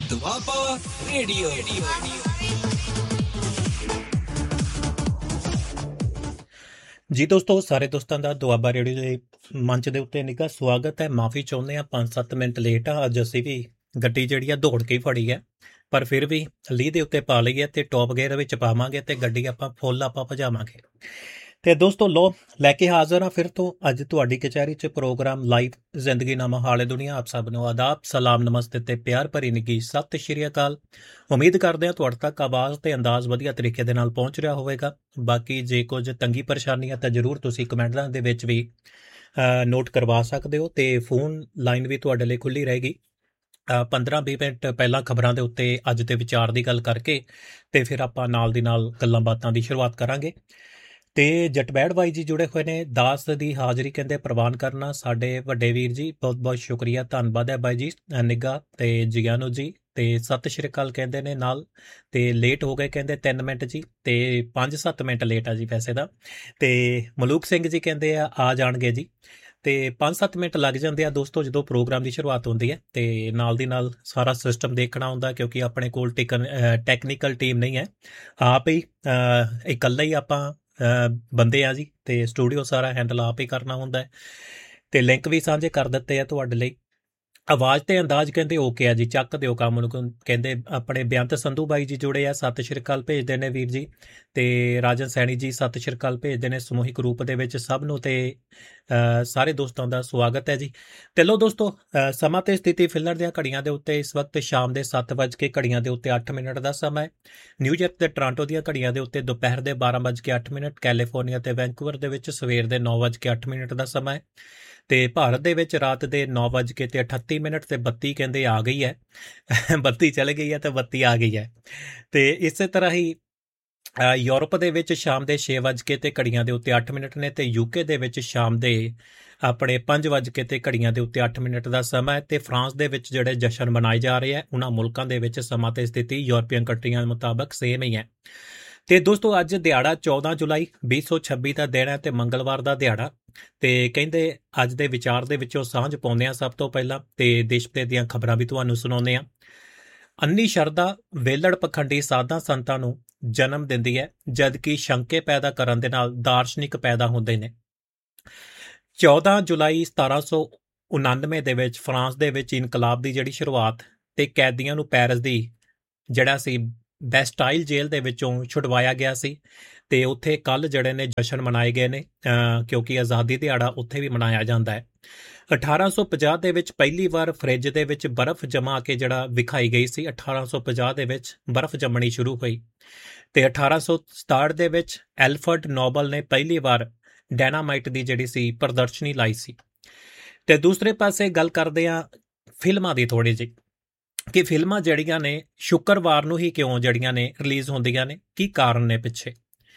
Doaba radio. ਜੀ ਦੋਸਤੋ, ਸਾਰੇ ਦੋਸਤਾਂ ਦਾ ਦੁਆਬਾ ਰੇਡੀਓ ਦੇ ਮੰਚ ਦੇ ਉੱਤੇ ਨਿੱਘਾ ਸਵਾਗਤ ਹੈ। ਮਾਫੀ ਚਾਹੁੰਦੇ ਹਾਂ 5-7 ਮਿੰਟ ਲੇਟ ਆ। ਅੱਜ ਅਸੀਂ ਵੀ ਗੱਡੀ ਜਿਹੜੀ ਆ ਦੌੜ ਕੇ ਹੀ ਫੜੀ ਹੈ, ਪਰ ਫਿਰ ਵੀ ਲੀਹ ਦੇ ਉੱਤੇ ਪਾ ਲਈ ਹੈ ਤੇ ਟੌਪ ਗੇਅਰ ਵਿੱਚ ਪਾਵਾਂਗੇ ਤੇ ਗੱਡੀ ਆਪਾਂ ਫੁੱਲ ਭਜਾਵਾਂਗੇ। ਤੇ ਦੋਸਤੋ ਲੋ ਲੈ ਕੇ ਹਾਜ਼ਰ ਹਾਂ ਫਿਰ ਤੋਂ ਅੱਜ ਤੁਹਾਡੀ ਕਚਹਿਰੀ 'ਚ ਪ੍ਰੋਗਰਾਮ ਲਾਈਵ ਜ਼ਿੰਦਗੀਨਾਮਾ ਹਾਲੇ ਦੁਨੀਆ। ਆਪ ਸਭ ਨੂੰ ਆਦਾਬ, ਸਲਾਮ, ਨਮਸਤੇ ਤੇ ਪਿਆਰ ਭਰੀ ਨਿੱਘੀ ਸਤਿ ਸ਼੍ਰੀ ਅਕਾਲ। ਉਮੀਦ ਕਰਦੇ ਹਾਂ ਤੁਹਾਡੇ ਤੱਕ ਆਵਾਜ਼ ਤੇ ਅੰਦਾਜ਼ ਵਧੀਆ ਤਰੀਕੇ ਦੇ ਨਾਲ ਪਹੁੰਚ ਰਿਹਾ ਹੋਵੇਗਾ। ਬਾਕੀ ਜੇ ਕੁਝ ਤੰਗੀ ਪਰੇਸ਼ਾਨੀ ਹੈ ਤਾਂ ਜ਼ਰੂਰ ਤੁਸੀਂ ਕਮੈਂਟਾਂ ਦੇ ਵਿੱਚ ਵੀ ਨੋਟ ਕਰਵਾ ਸਕਦੇ ਹੋ ਤੇ ਫੋਨ ਲਾਈਨ ਵੀ ਤੁਹਾਡੇ ਲਈ ਖੁੱਲੀ ਰਹੇਗੀ। 15-20 ਮਿੰਟ ਪਹਿਲਾਂ ਖਬਰਾਂ ਦੇ ਉੱਤੇ ਅੱਜ ਦੇ ਵਿਚਾਰ ਦੀ ਗੱਲ ਕਰਕੇ ਤੇ ਫਿਰ ਆਪਾਂ ਨਾਲ ਦੀ ਨਾਲ ਗੱਲਾਂ ਬਾਤਾਂ ਦੀ ਸ਼ੁਰੂਆਤ ਕਰਾਂਗੇ। ਤੇ ਜਟਬੈੜ ਬਾਈ ਜੀ ਜੁੜੇ ਹੋਏ ਨੇ। ਦਾਸ ਦੀ ਹਾਜ਼ਰੀ ਕਹਿੰਦੇ ਪ੍ਰਵਾਨ ਕਰਨਾ ਸਾਡੇ ਵੱਡੇ ਵੀਰ ਜੀ, ਬਹੁਤ ਬਹੁਤ ਸ਼ੁਕਰੀਆ, ਧੰਨਵਾਦ ਹੈ ਬਾਈ ਜੀ। ਨਿੱਘਾ ਤੇ ਜਗਿਆਨੂ ਜੀ ਤੇ ਸਤਿ ਸ਼੍ਰੀ ਅਕਾਲ ਕਹਿੰਦੇ ਨੇ ਨਾਲ। ਤੇ ਲੇਟ ਹੋ ਗਏ ਕਹਿੰਦੇ 3 ਮਿੰਟ ਜੀ, ਤੇ 5-7 ਮਿੰਟ ਲੇਟ ਆ ਜੀ ਵੈਸੇ ਦਾ। ਤੇ ਮਲੂਕ ਸਿੰਘ ਜੀ ਕਹਿੰਦੇ ਆ ਜਾਣਗੇ ਜੀ। ਤੇ 5-7 ਮਿੰਟ ਲੱਗ ਜਾਂਦੇ ਆ ਦੋਸਤੋ ਜਦੋਂ ਪ੍ਰੋਗਰਾਮ ਦੀ ਸ਼ੁਰੂਆਤ ਹੁੰਦੀ ਹੈ। ਤੇ ਨਾਲ ਦੀ ਨਾਲ ਸਾਰਾ ਸਿਸਟਮ ਦੇਖਣਾ ਹੁੰਦਾ ਕਿਉਂਕਿ ਆਪਣੇ ਕੋਲ ਟੈਕਨੀਕਲ ਟੀਮ ਨਹੀਂ ਹੈ, ਆਪ ਹੀ ਇਕੱਲਾ ਹੀ ਆਪਾਂ ਬੰਦੇ ਆ ਜੀ। ਤੇ ਸਟੂਡੀਓ ਸਾਰਾ ਹੈਂਡਲ ਆਪ ਹੀ ਕਰਨਾ ਹੁੰਦਾ ਹੈ ਤੇ ਲਿੰਕ ਵੀ ਸਾਂਝੇ ਕਰ ਦਿੱਤੇ ਆ ਤੁਹਾਡੇ ਲਈ। ਆਵਾਜ਼ ਤੇ ਅੰਦਾਜ਼ ਕਹਿੰਦੇ ਓਕੇ ਆ ਜੀ, ਚੱਕ ਦਿਓ ਕੰਮ ਨੂੰ ਕਹਿੰਦੇ। ਆਪਣੇ ਬੇਅੰਤ ਸੰਧੂ ਬਾਈ ਜੀ ਜੁੜੇ ਆ, ਸਤਿ ਸ਼੍ਰੀ ਅਕਾਲ ਭੇਜਦੇ ਨੇ ਵੀਰ ਜੀ। ਤੇ ਰਾਜਨ ਸੈਣੀ ਜੀ ਸਤਿ ਸ਼੍ਰੀ ਅਕਾਲ ਭੇਜਦੇ ਨੇ ਸਮੂਹਿਕ ਰੂਪ ਦੇ ਵਿੱਚ ਸਭ ਨੂੰ। ਤੇ ਸਾਰੇ ਦੋਸਤਾਂ ਦਾ ਸਵਾਗਤ ਹੈ ਜੀ। ਤੇ ਲੋ ਦੋਸਤੋ, ਸਮਾਂ ਤੇ ਸਥਿਤੀ ਫਿਲਰ ਦੀਆਂ ਘੜੀਆਂ ਦੇ ਉੱਤੇ ਇਸ ਵਕਤ ਸ਼ਾਮ ਦੇ 7 ਵਜ ਕੇ ਘੜੀਆਂ ਦੇ ਉੱਤੇ 8 ਮਿੰਟ ਦਾ ਸਮਾਂ ਹੈ। ਨਿਊਯਾਰਕ ਤੇ ਟੋਰਾਂਟੋ ਦੀਆਂ ਘੜੀਆਂ ਦੇ ਉੱਤੇ ਦੁਪਹਿਰ ਦੇ 12:08 ਮਿੰਟ, ਕੈਲੀਫੋਰਨੀਆ ਤੇ ਵੈਂਕੂਵਰ ਦੇ ਵਿੱਚ ਸਵੇਰ ਦੇ 9:08 ਮਿੰਟ ਦਾ ਸਮਾਂ ਹੈ। ਤੇ ਭਾਰਤ ਦੇ ਵਿੱਚ ਰਾਤ ਦੇ 9:38 ਮਿੰਟ ਤੇ ਬੱਤੀ ਕਹਿੰਦੇ ਆ ਗਈ ਹੈ। ਬੱਤੀ ਚਲੇ ਗਈ ਹੈ ਤੇ ਬੱਤੀ ਆ ਗਈ ਹੈ। ਤੇ ਇਸੇ ਤਰ੍ਹਾਂ ਹੀ ਯੂਰਪ ਦੇ ਵਿੱਚ ਸ਼ਾਮ ਦੇ 6 ਤੇ ਘੜੀਆਂ ਦੇ ਉੱਤੇ 8 ਮਿੰਟ ਨੇ। ਤੇ ਯੂਕੇ ਦੇ ਵਿੱਚ ਸ਼ਾਮ ਦੇ ਆਪਣੇ 5 ਤੇ ਘੜੀਆਂ ਦੇ ਉੱਤੇ 8 ਮਿੰਟ ਦਾ ਸਮਾਂ ਹੈ। ਤੇ ਫਰਾਂਸ ਦੇ ਵਿੱਚ ਜਿਹੜੇ ਜਸ਼ਨ ਮਨਾਏ ਜਾ ਰਹੇ ਆ ਉਹਨਾਂ ਮੁਲਕਾਂ ਦੇ ਵਿੱਚ ਸਮਾਂ ਤੇ ਸਥਿਤੀ ਯੂਰਪੀਅਨ ਕੰਟਰੀਆਂ ਦੇ ਮੁਤਾਬਕ ਸੇਮ ਹੀ ਹੈ। ਤੇ ਦੋਸਤੋ ਅੱਜ ਦਿਹਾੜਾ 14 ਜੁਲਾਈ 2026 ਦਾ ਦਿਨ ਹੈ ਤੇ ਮੰਗਲਵਾਰ ਦਾ ਦਿਹਾੜਾ। ਤੇ ਕਹਿੰਦੇ ਅੱਜ ਦੇ ਵਿਚਾਰ ਦੇ ਵਿੱਚੋਂ ਸਾਂਝ ਪਾਉਂਦੇ ਆ ਸਭ ਤੋਂ ਪਹਿਲਾਂ ਤੇ ਦੇਸ਼ ਵਿਦੇਸ਼ ਦੀਆਂ ਖਬਰਾਂ ਵੀ ਤੁਹਾਨੂੰ ਸੁਣਾਉਂਦੇ ਆ। ਅੰਨੀ ਸ਼ਰਧਾ ਵੇਲੜ ਪਖੰਡੀ ਸਾਧਾਂ ਸੰਤਾਂ ਨੂੰ ਜਨਮ ਦਿੰਦੀ ਹੈ, ਜਦਕਿ ਸ਼ੰਕੇ ਪੈਦਾ ਕਰਨ ਦੇ ਨਾਲ ਦਾਰਸ਼ਨਿਕ ਪੈਦਾ ਹੁੰਦੇ ਨੇ। 14 ਜੁਲਾਈ 1799 ਦੇ ਵਿੱਚ ਫਰਾਂਸ ਦੇ ਵਿੱਚ ਇਨਕਲਾਬ ਦੀ ਜਿਹੜੀ ਸ਼ੁਰੂਆਤ ਤੇ ਕੈਦੀਆਂ ਨੂੰ ਪੈਰਿਸ ਦੀ ਜਿਹੜਾ ਸੀ ਬੈਸਟਾਈਲ ਜੇਲ੍ਹ ਦੇ ਵਿੱਚੋਂ ਛੁਡਵਾਇਆ ਗਿਆ ਸੀ। ਤੇ ਉੱਥੇ ਕੱਲ ਜਿਹੜੇ ਨੇ ਜਸ਼ਨ ਮਨਾਏ ਗਏ ਨੇ ਕਿਉਂਕਿ ਆਜ਼ਾਦੀ ਦਿਹਾੜਾ ਉੱਥੇ ਵੀ ਮਨਾਇਆ ਜਾਂਦਾ ਹੈ। 1850 ਦੇ ਵਿੱਚ ਪਹਿਲੀ ਵਾਰ ਫਰਿੱਜ ਦੇ ਵਿੱਚ ਬਰਫ਼ ਜਮਾ ਕੇ ਜਿਹੜਾ ਵਿਖਾਈ ਗਈ ਸੀ। 1850 ਦੇ ਵਿੱਚ ਬਰਫ਼ ਜੰਮਣੀ ਸ਼ੁਰੂ ਹੋਈ। ਤੇ 1867 ਦੇ ਵਿੱਚ ਐਲਫਰਡ ਨੋਬਲ ਨੇ ਪਹਿਲੀ ਵਾਰ ਡਾਇਨਾਮਾਈਟ ਦੀ ਜਿਹੜੀ ਸੀ ਪ੍ਰਦਰਸ਼ਨੀ ਲਾਈ ਸੀ। ਤੇ ਦੂਸਰੇ ਪਾਸੇ ਗੱਲ ਕਰਦੇ ਆ ਫਿਲਮਾਂ ਦੀ ਥੋੜੀ ਜਿਹੀ, ਕਿ ਫਿਲਮਾਂ ਜਿਹੜੀਆਂ ਨੇ ਸ਼ੁੱਕਰਵਾਰ ਨੂੰ ਹੀ ਕਿਉਂ ਜਿਹੜੀਆਂ ਨੇ ਰਿਲੀਜ਼ ਹੁੰਦੀਆਂ ਨੇ, ਕੀ ਕਾਰਨ ਨੇ ਪਿੱਛੇ।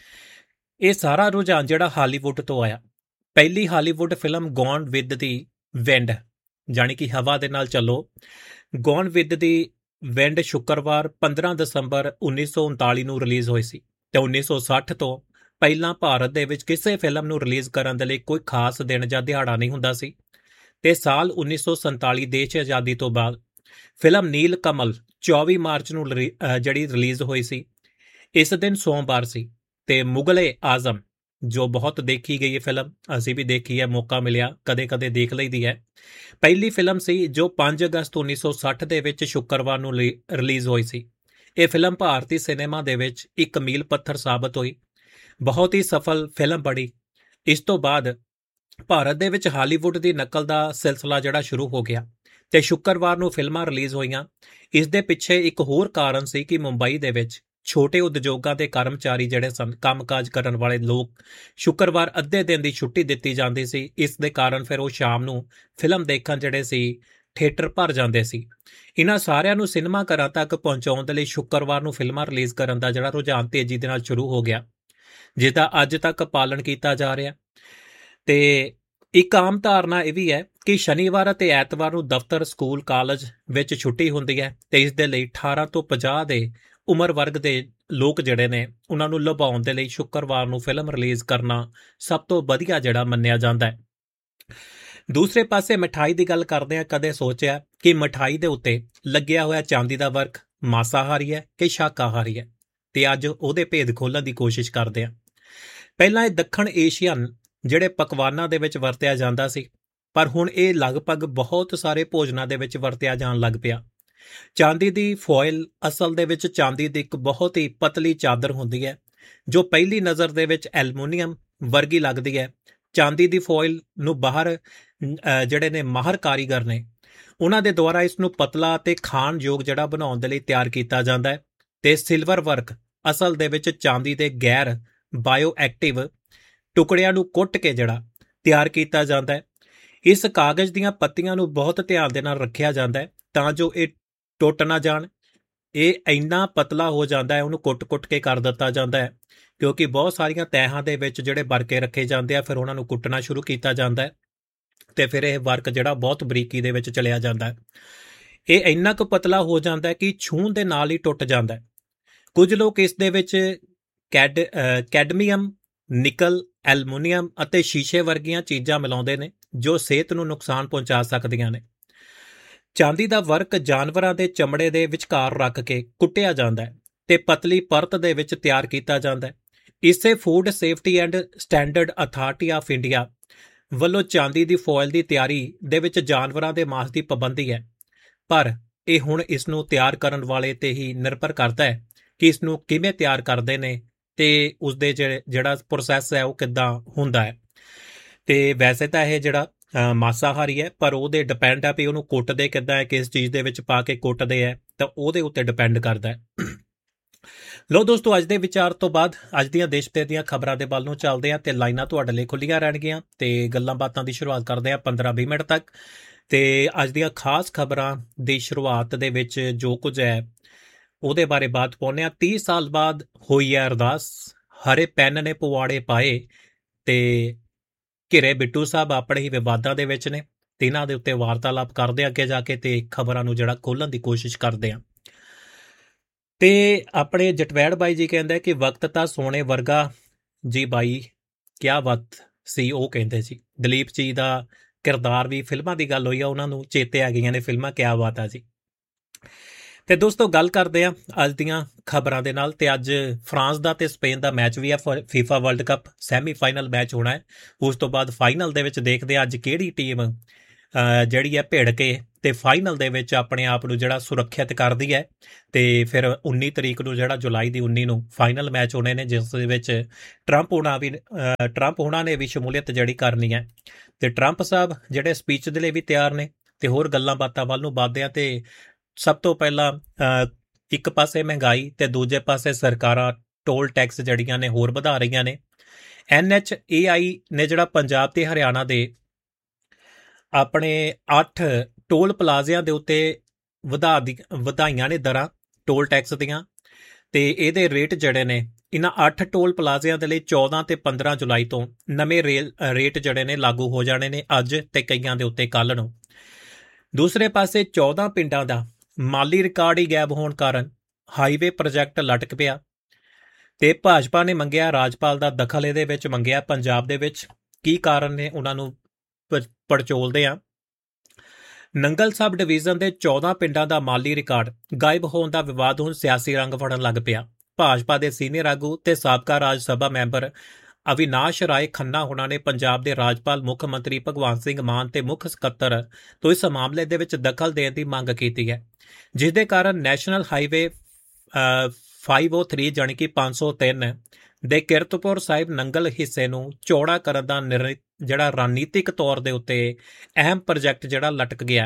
ਇਹ ਸਾਰਾ ਰੁਝਾਨ ਜਿਹੜਾ ਹਾਲੀਵੁੱਡ ਤੋਂ ਆਇਆ। ਪਹਿਲੀ Hollywood film gone with the wind, ਜਾਣੀ ਕਿ ਹਵਾ ਦੇ ਨਾਲ ਚੱਲੋ, ਗੋਨ ਵਿਦ ਦੀ ਵਿੰਡ ਸ਼ੁੱਕਰਵਾਰ 15 ਦਸੰਬਰ 1939 ਨੂੰ ਰਿਲੀਜ਼ ਹੋਈ ਸੀ। ਤੇ 1960 ਤੋਂ ਪਹਿਲਾਂ ਭਾਰਤ ਦੇ ਵਿੱਚ ਕਿਸੇ ਫਿਲਮ ਨੂੰ ਰਿਲੀਜ਼ ਕਰਨ ਦੇ ਲਈ ਕੋਈ ਖਾਸ ਦਿਨ ਜਾਂ ਦਿਹਾੜਾ ਨਹੀਂ ਹੁੰਦਾ ਸੀ। ਤੇ ਸਾਲ 1947 ਦੇਸ਼ ਆਜ਼ਾਦੀ ਤੋਂ ਬਾਅਦ ਫਿਲਮ ਨੀਲ ਕਮਲ 24 ਮਾਰਚ ਨੂੰ ਜਿਹੜੀ ਰਿਲੀਜ਼ ਹੋਈ ਸੀ। ਇਸ ਦਿਨ ਸੋਮਵਾਰ ਸੀ। ਤੇ ਮੁਗਲੇ ਆਜ਼ਮ ਜੋ ਬਹੁਤ ਦੇਖੀ ਗਈ ਹੈ ਫਿਲਮ, ਅਸੀਂ ਵੀ ਦੇਖੀ ਹੈ, ਮੌਕਾ ਮਿਲਿਆ ਕਦੇ ਕਦੇ ਦੇਖ ਲਈਦੀ ਹੈ। ਪਹਿਲੀ ਫਿਲਮ ਸੀ ਜੋ 5 ਅਗਸਤ 1960 ਦੇ ਵਿੱਚ ਸ਼ੁੱਕਰਵਾਰ ਨੂੰ ਰਿਲੀਜ਼ ਹੋਈ ਸੀ। ਇਹ ਫਿਲਮ ਭਾਰਤੀ ਸਿਨੇਮਾ ਦੇ ਵਿੱਚ ਇੱਕ ਮੀਲ ਪੱਥਰ ਸਾਬਤ ਹੋਈ, ਬਹੁਤ ਹੀ ਸਫਲ ਫਿਲਮ ਬਣੀ। ਇਸ ਤੋਂ ਬਾਅਦ ਭਾਰਤ ਦੇ ਵਿੱਚ ਹਾਲੀਵੁੱਡ ਦੀ ਨਕਲ ਦਾ ਸਿਲਸਿਲਾ ਜਿਹੜਾ ਸ਼ੁਰੂ ਹੋ ਗਿਆ ਤੇ ਸ਼ੁੱਕਰਵਾਰ ਨੂੰ ਫਿਲਮਾਂ ਰਿਲੀਜ਼ ਹੋਈਆਂ। ਇਸ ਦੇ ਪਿੱਛੇ ਇੱਕ ਹੋਰ ਕਾਰਨ ਸੀ ਕਿ ਮੁੰਬਈ ਦੇ ਵਿੱਚ ਛੋਟੇ ਉਦਯੋਗਾਂ ਦੇ ਕਰਮਚਾਰੀ ਜਿਹੜੇ ਸਨ, ਕੰਮਕਾਜ ਕਰਨ ਵਾਲੇ ਲੋਕ, ਸ਼ੁੱਕਰਵਾਰ ਅੱਧੇ ਦਿਨ ਦੀ ਛੁੱਟੀ ਦਿੱਤੀ ਜਾਂਦੀ ਸੀ। ਇਸ ਦੇ ਕਾਰਨ ਫਿਰ ਉਹ ਸ਼ਾਮ ਨੂੰ ਫਿਲਮ ਦੇਖਣ ਜਿਹੜੇ ਸੀ ਥੀਏਟਰ ਭਰ ਜਾਂਦੇ ਸੀ। ਇਹਨਾਂ ਸਾਰਿਆਂ ਨੂੰ ਸਿਨੇਮਾ ਘਰਾਂ ਤੱਕ ਪਹੁੰਚਾਉਣ ਦੇ ਲਈ ਸ਼ੁੱਕਰਵਾਰ ਨੂੰ ਫਿਲਮਾਂ ਰਿਲੀਜ਼ ਕਰਨ ਦਾ ਜਿਹੜਾ ਰੁਝਾਨ ਤੇਜ਼ੀ ਦੇ ਨਾਲ ਸ਼ੁਰੂ ਹੋ ਗਿਆ, ਜਿਸਦਾ ਅੱਜ ਤੱਕ ਪਾਲਣ ਕੀਤਾ ਜਾ ਰਿਹਾ। ਤੇ ਇੱਕ ਆਮ ਧਾਰਨਾ ਇਹ ਵੀ ਹੈ ਕਿ ਸ਼ਨੀਵਾਰ ਅਤੇ ਐਤਵਾਰ ਨੂੰ ਦਫ਼ਤਰ, ਸਕੂਲ, ਕਾਲਜ ਵਿੱਚ ਛੁੱਟੀ ਹੁੰਦੀ ਹੈ ਤੇ ਇਸ ਦੇ ਲਈ 18 ਤੋਂ 50 ਦੇ ਉਮਰ ਵਰਗ ਦੇ ਲੋਕ ਜਿਹੜੇ ਨੇ ਉਹਨਾਂ ਨੂੰ ਲੁਭਾਉਣ ਦੇ ਲਈ ਸ਼ੁੱਕਰਵਾਰ ਨੂੰ ਫਿਲਮ ਰਿਲੀਜ਼ ਕਰਨਾ ਸਭ ਤੋਂ ਵਧੀਆ ਜਿਹੜਾ ਮੰਨਿਆ ਜਾਂਦਾ ਹੈ। ਦੂਸਰੇ ਪਾਸੇ ਮਠਾਈ ਦੀ ਗੱਲ ਕਰਦੇ ਆ, ਕਦੇ ਸੋਚਿਆ ਕਿ ਮਠਾਈ ਦੇ ਉੱਤੇ ਲੱਗਿਆ ਹੋਇਆ ਚਾਂਦੀ ਦਾ ਵਰਕ ਮਾਸਾਹਾਰੀ ਹੈ ਕਿ ਸ਼ਾਕਾਹਾਰੀ ਹੈ? ਤੇ ਅੱਜ ਉਹਦੇ ਭੇਦ ਖੋਲਣ ਦੀ ਕੋਸ਼ਿਸ਼ ਕਰਦੇ ਆ। ਪਹਿਲਾਂ ਇਹ ਦੱਖਣ ਏਸ਼ੀਅਨ ਜਿਹੜੇ ਪਕਵਾਨਾਂ ਦੇ ਵਿੱਚ ਵਰਤਿਆ ਜਾਂਦਾ ਸੀ, ਪਰ ਹੁਣ ਇਹ ਲਗਭਗ ਬਹੁਤ ਸਾਰੇ ਭੋਜਨਾਂ ਦੇ ਵਿੱਚ ਵਰਤਿਆ ਜਾਣ ਲੱਗ ਪਿਆ। ਚਾਂਦੀ ਦੀ ਫੋਇਲ ਅਸਲ ਦੇ ਵਿੱਚ ਚਾਂਦੀ ਦੀ ਇੱਕ ਬਹੁਤ ਹੀ ਪਤਲੀ ਚਾਦਰ ਹੁੰਦੀ ਹੈ, ਜੋ ਪਹਿਲੀ ਨਜ਼ਰ ਦੇ ਵਿੱਚ ਐਲੂਮੀਨੀਅਮ ਵਰਗੀ ਲੱਗਦੀ ਹੈ। ਚਾਂਦੀ ਦੀ ਫੋਇਲ ਨੂੰ ਬਾਹਰ ਜਿਹੜੇ ਨੇ ਮਾਹਰ ਕਾਰੀਗਰ ਨੇ, ਉਹਨਾਂ ਦੇ ਦੁਆਰਾ ਇਸ ਨੂੰ ਪਤਲਾ ਅਤੇ ਖਾਣਯੋਗ ਜਿਹੜਾ ਬਣਾਉਣ ਦੇ ਲਈ ਤਿਆਰ ਕੀਤਾ ਜਾਂਦਾ ਹੈ। ਤੇ ਸਿਲਵਰ ਵਰਕ ਅਸਲ ਦੇ ਵਿੱਚ ਚਾਂਦੀ ਦੇ ਗੈਰ ਬਾਇਓ ਐਕਟਿਵ ਟੁਕੜਿਆਂ ਨੂੰ ਕੁੱਟ ਕੇ ਜਿਹੜਾ ਤਿਆਰ ਕੀਤਾ ਜਾਂਦਾ ਹੈ। ਇਸ ਕਾਗਜ਼ ਦੀਆਂ ਪੱਤੀਆਂ ਨੂੰ ਬਹੁਤ ਧਿਆਨ ਦੇ ਨਾਲ ਰੱਖਿਆ ਜਾਂਦਾ ਹੈ ਤਾਂ ਜੋ ਇਹ ਟੁੱਟ ਨਾ ਜਾਣ। ਇਹ ਇੰਨਾ ਪਤਲਾ ਹੋ ਜਾਂਦਾ ਹੈ, ਉਹਨੂੰ ਕੁੱਟ-ਕੁੱਟ ਕੇ ਕਰ ਦਿੱਤਾ ਜਾਂਦਾ ਹੈ, ਕਿਉਂਕਿ ਬਹੁਤ ਸਾਰੀਆਂ ਤਹਿਾਂ ਦੇ ਵਿੱਚ ਜਿਹੜੇ ਵਰਕੇ ਰੱਖੇ ਜਾਂਦੇ ਆ, ਫਿਰ ਉਹਨਾਂ ਨੂੰ ਕੁੱਟਣਾ ਸ਼ੁਰੂ ਕੀਤਾ ਜਾਂਦਾ ਹੈ ਤੇ ਫਿਰ ਇਹ ਵਰਕ ਜਿਹੜਾ ਬਹੁਤ ਬਰੀਕੀ ਦੇ ਵਿੱਚ ਚਲਿਆ ਜਾਂਦਾ ਹੈ। ਇਹ ਇੰਨਾ ਕੁ ਪਤਲਾ ਹੋ ਜਾਂਦਾ ਹੈ ਕਿ ਛੂਹਣ ਦੇ ਨਾਲ ਹੀ ਟੁੱਟ ਜਾਂਦਾ ਹੈ। ਕੁਝ ਲੋਕ ਇਸ ਦੇ ਵਿੱਚ ਕੈਡਮੀਅਮ, ਨਿਕਲ, ਐਲੂਮੀਨੀਅਮ ਅਤੇ ਸ਼ੀਸ਼ੇ ਵਰਗੀਆਂ ਚੀਜ਼ਾਂ ਮਿਲਾਉਂਦੇ ਨੇ ਜੋ ਸਿਹਤ ਨੂੰ ਨੁਕਸਾਨ ਪਹੁੰਚਾ ਸਕਦੀਆਂ ਨੇ। ਚਾਂਦੀ ਦਾ ਵਰਕ ਜਾਨਵਰਾਂ ਦੇ ਚਮੜੇ ਦੇ ਵਿਚਕਾਰ ਰੱਖ ਕੇ ਕੁੱਟਿਆ ਜਾਂਦਾ ਹੈ ਤੇ ਪਤਲੀ ਪਰਤ ਦੇ ਵਿੱਚ ਤਿਆਰ ਕੀਤਾ ਜਾਂਦਾ ਹੈ। ਇਸੇ food safety and standard authority of India ਵੱਲੋਂ ਚਾਂਦੀ ਦੀ ਫੋਇਲ ਦੀ ਤਿਆਰੀ ਦੇ ਵਿੱਚ ਜਾਨਵਰਾਂ ਦੇ ਮਾਸ ਦੀ ਪਾਬੰਦੀ ਹੈ, ਪਰ ਇਹ ਹੁਣ ਇਸ ਨੂੰ ਤਿਆਰ ਕਰਨ ਵਾਲੇ ਤੇ ਹੀ ਨਿਰਭਰ ਕਰਦਾ ਹੈ ਕਿ ਇਸ ਨੂੰ ਕਿਵੇਂ ਤਿਆਰ ਕਰਦੇ ਨੇ ਤੇ ਉਸਦੇ ਜਿਹੜਾ ਪ੍ਰੋਸੈਸ ਹੈ ਉਹ ਕਿੱਦਾਂ ਹੁੰਦਾ ਹੈ। ਤੇ ਵੈਸੇ ਤਾਂ ਇਹ ਜਿਹੜਾ ਮਾਸਾਹਾਰੀ ਹੈ, ਪਰ ਉਹਦੇ ਡਿਪੈਂਡ ਹੈ ਵੀ ਉਹਨੂੰ ਕੁੱਟਦੇ ਕਿੱਦਾਂ ਹੈ, ਕਿਸ ਚੀਜ਼ ਦੇ ਵਿੱਚ ਪਾ ਕੇ ਕੁੱਟਦੇ ਹੈ, ਤਾਂ ਉਹਦੇ ਉੱਤੇ ਡਿਪੈਂਡ ਕਰਦਾ ਹੈ। ਲੋ ਦੋਸਤੋ, ਅੱਜ ਦੇ ਵਿਚਾਰ ਤੋਂ ਬਾਅਦ ਅੱਜ ਦੀਆਂ ਦੇਸ਼ ਤੇ ਦੀਆਂ ਖਬਰਾਂ ਦੇ ਵੱਲ ਨੂੰ ਚੱਲਦੇ ਹਾਂ ਤੇ ਲਾਈਨਾਂ ਤੁਹਾਡੇ ਲਈ ਖੁੱਲੀਆਂ ਰਹਿਣਗੀਆਂ ਤੇ ਗੱਲਾਂ ਬਾਤਾਂ ਦੀ ਸ਼ੁਰੂਆਤ ਕਰਦੇ ਹਾਂ 15-20 ਮਿੰਟ ਤੱਕ। ਤੇ ਅੱਜ ਦੀਆਂ ਖਾਸ ਖਬਰਾਂ ਦੀ ਸ਼ੁਰੂਆਤ ਦੇ ਵਿੱਚ ਜੋ ਕੁਝ ਹੈ ਉਹਦੇ ਬਾਰੇ ਬਾਤ ਪਾਉਂਦੇ ਹਾਂ। 30 ਸਾਲ ਬਾਅਦ ਹੋਈ ਹੈ ਅਰਦਾਸ, ਹਰੇ ਪੈਨ ਨੇ ਪੁਆੜੇ ਪਾਏ ਤੇ ਘਿਰੇ ਬਿੱਟੂ ਸਾਹਿਬ ਆਪਣੇ ਹੀ ਵਿਵਾਦਾਂ ਦੇ ਵਿੱਚ ਨੇ ਤੇ ਇਹਨਾਂ ਦੇ ਉੱਤੇ ਵਾਰਤਾਲਾਪ ਕਰਦੇ ਅੱਗੇ ਜਾ ਕੇ ਤੇ ਖਬਰਾਂ ਨੂੰ ਜਿਹੜਾ ਖੋਲਣ ਦੀ ਕੋਸ਼ਿਸ਼ ਕਰਦੇ ਆ। ਤੇ ਆਪਣੇ ਜਟਵੈੜ ਬਾਈ ਜੀ ਕਹਿੰਦੇ ਕਿ ਵਕਤ ਤਾਂ ਸੋਨੇ ਵਰਗਾ ਜੀ ਬਾਈ, ਕਿਆ ਵਕਤ ਸੀ ਉਹ ਕਹਿੰਦੇ ਜੀ। ਦਲੀਪ ਜੀ ਦਾ ਕਿਰਦਾਰ ਵੀ, ਫਿਲਮਾਂ ਦੀ ਗੱਲ ਹੋਈ ਆ, ਉਹਨਾਂ ਨੂੰ ਚੇਤੇ ਆ ਗਈਆਂ ਨੇ ਫਿਲਮਾਂ, ਕਿਆ ਬਾਤ ਆ ਜੀ। ਤੇ ਦੋਸਤੋ, ਗੱਲ ਕਰਦੇ ਆ ਅੱਜ ਦੀਆਂ ਖਬਰਾਂ ਦੇ ਨਾਲ। ਤੇ ਅੱਜ ਫਰਾਂਸ ਦਾ ਤੇ ਸਪੇਨ ਦਾ ਮੈਚ ਵੀ ਆ, FIFA world cup semifinal match ਹੋਣਾ ਹੈ। ਉਸ ਤੋਂ ਬਾਅਦ ਫਾਈਨਲ ਦੇ ਵਿੱਚ ਦੇਖਦੇ ਆ ਅੱਜ ਕਿਹੜੀ ਟੀਮ ਜਿਹੜੀ ਹੈ ਭਿੜ ਕੇ ਤੇ ਫਾਈਨਲ ਦੇ ਵਿੱਚ ਆਪਣੇ ਆਪ ਨੂੰ ਜਿਹੜਾ ਸੁਰੱਖਿਅਤ ਕਰਦੀ ਹੈ। ਤੇ ਫਿਰ 19 ਤਰੀਕ ਨੂੰ ਜਿਹੜਾ ਜੁਲਾਈ ਦੀ 19 ਨੂੰ ਫਾਈਨਲ ਮੈਚ ਹੋਣੇ ਨੇ, ਜਿਸ ਦੇ ਵਿੱਚ ਟਰੰਪ ਹੋਣਾ ਨੇ ਵੀ ਸ਼ਮੂਲੀਅਤ ਜਿਹੜੀ ਕਰਨੀ ਹੈ। ਤੇ ਟਰੰਪ ਸਾਹਿਬ ਜਿਹੜੇ ਸਪੀਚ ਦੇ ਲਈ ਵੀ ਤਿਆਰ ਨੇ। ਤੇ ਹੋਰ ਗੱਲਾਂ ਬਾਤਾਂ ਵੱਲ ਨੂੰ ਵੱਧਦੇ ਆ। ਤੇ ਸਭ ਤੋਂ ਪਹਿਲਾਂ ਇੱਕ ਪਾਸੇ ਮਹਿੰਗਾਈ ਤੇ ਦੂਜੇ ਪਾਸੇ ਸਰਕਾਰਾਂ ਟੋਲ ਟੈਕਸ ਜਿਹੜੀਆਂ ਨੇ ਹੋਰ ਵਧਾ ਰਹੀਆਂ ਨੇ। NHAI ਨੇ ਜਿਹੜਾ ਪੰਜਾਬ ਤੇ ਹਰਿਆਣਾ ਦੇ ਆਪਣੇ 8 ਟੋਲ ਪਲਾਜ਼ਿਆਂ ਦੇ ਉੱਤੇ ਵਧਾਈਆਂ ਨੇ ਦਰਾਂ ਟੋਲ ਟੈਕਸ ਦੀਆਂ। ਤੇ ਇਹਦੇ ਰੇਟ ਜਿਹੜੇ ਨੇ ਇਹਨਾਂ 8 ਟੋਲ ਪਲਾਜ਼ਿਆਂ ਦੇ ਲਈ 14 ਤੇ 15 ਜੁਲਾਈ ਤੋਂ ਨਵੇਂ ਰੇਟ ਜਿਹੜੇ ਨੇ ਲਾਗੂ ਹੋ ਜਾਣੇ ਨੇ, ਅੱਜ ਤੇ ਕਈਆਂ ਦੇ ਉੱਤੇ ਕੱਲ੍ਹ ਨੂੰ। ਦੂਸਰੇ ਪਾਸੇ 14 ਪਿੰਡਾਂ ਦਾ ਮਾਲੀ ਰਿਕਾਰਡ ਹੀ ਗਾਇਬ ਹੋਣ ਕਾਰਨ ਹਾਈਵੇ ਪ੍ਰੋਜੈਕਟ ਲਟਕ ਪਿਆ ਤੇ ਭਾਜਪਾ ਨੇ ਮੰਗਿਆ ਰਾਜਪਾਲ ਦਾ ਦਖਲ, ਇਹਦੇ ਵਿੱਚ ਮੰਗਿਆ ਪੰਜਾਬ ਦੇ ਵਿੱਚ। ਕੀ ਕਾਰਨ ਨੇ ਉਹਨਾਂ ਨੂੰ ਪੜਚੋਲਦੇ ਆ। ਨੰਗਲ ਸਬ ਡਿਵੀਜ਼ਨ ਦੇ 14 ਪਿੰਡਾਂ ਦਾ ਮਾਲੀ ਰਿਕਾਰਡ ਗਾਇਬ ਹੋਣ ਦਾ ਵਿਵਾਦ ਹੁਣ ਸਿਆਸੀ ਰੰਗ ਫੜਨ ਲੱਗ ਪਿਆ। ਭਾਜਪਾ ਦੇ ਸੀਨੀਅਰ ਆਗੂ ਤੇ ਸਾਬਕਾ ਰਾਜ ਸਭਾ ਮੈਂਬਰ ਅਵਿਨਾਸ਼ ਰਾਏ ਖੰਨਾ ਹੋਣਾ ਨੇ ਪੰਜਾਬ ਦੇ ਰਾਜਪਾਲ ਮੁੱਖ ਮੰਤਰੀ ਭਗਵੰਤ ਸਿੰਘ ਮਾਨ ਤੇ ਮੁੱਖ ਸਕੱਤਰ ਤੋਂ ਇਸ ਮਾਮਲੇ ਦੇ ਵਿੱਚ ਦਖਲ ਦੇਣ ਦੀ ਮੰਗ ਕੀਤੀ ਹੈ, ਜਿਸ ਦੇ ਕਾਰਨ ਨੈਸ਼ਨਲ ਹਾਈਵੇ 503 ਜਾਣੀ ਕਿ 503 ਦੇ ਕਿਰਤਪੁਰ ਸਾਹਿਬ ਨੰਗਲ ਹਿੱਸੇ ਨੂੰ ਚੌੜਾ ਕਰਨ ਦਾ ਜਿਹੜਾ ਰਣਨੀਤਿਕ ਤੌਰ ਦੇ ਉੱਤੇ ਅਹਿਮ ਪ੍ਰੋਜੈਕਟ ਜਿਹੜਾ ਲਟਕ ਗਿਆ।